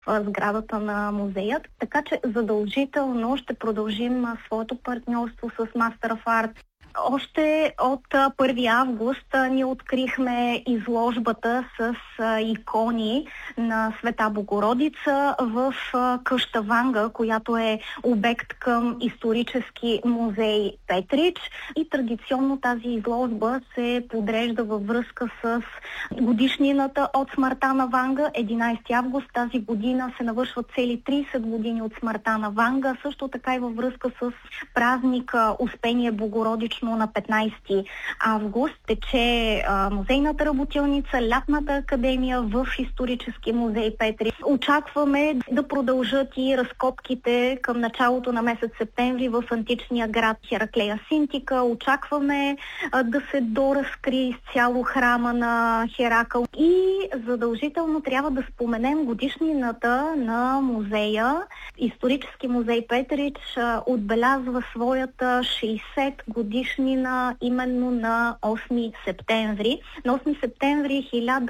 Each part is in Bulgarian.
сградата на музеят. Така че задължително ще продължим своето партньорство с Master of Arts. Още от 1 август ние открихме изложбата с икони на Света Богородица в къща Ванга, която е обект към исторически музей Петрич. И традиционно тази изложба се подрежда във връзка с годишнината от смъртта на Ванга. 11 август тази година се навършват цели 30 години от смъртта на Ванга. Също така и във връзка с празника Успение Богородично на 15 август тече музейната работилница, лятната академия в исторически музей Петрич. Очакваме да продължат и разкопките към началото на месец септември в античния град Хераклея Синтика. Очакваме да се доразкри изцяло храма на Херакъл и задължително трябва да споменем годишнината на музея. Исторически музей Петрич отбелязва своята 60 годишнина именно на 8 септември. На 8 септември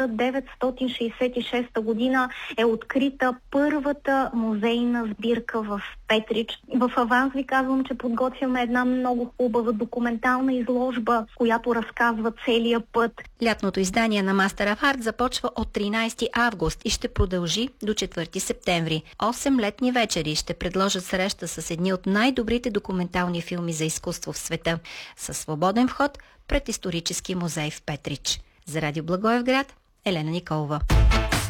1966 година е открита първата музейна сбирка в Петрич. В аванс ви казвам, че подготвяме една много хубава документална изложба, която разказва целия път. Лятното издание на Master of Arts започва от 13 август и ще продължи до 4 септември. 8 летни вечери ще предложат среща с едни от най-добрите документални филми за изкуство в света, със свободен вход пред исторически музей в Петрич. За Радио Благоевград, Елена Николова.